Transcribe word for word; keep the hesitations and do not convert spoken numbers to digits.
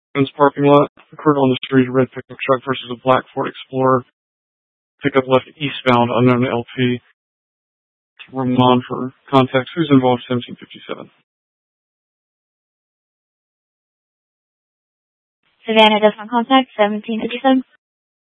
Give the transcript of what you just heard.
Ben's parking lot occurred on the street. A red pickup truck versus a black Ford Explorer. Pickup left eastbound, unknown L P. Ramon for context. Who's involved? seventeen fifty-seven. Savannah does not contact seventeen fifty-seven.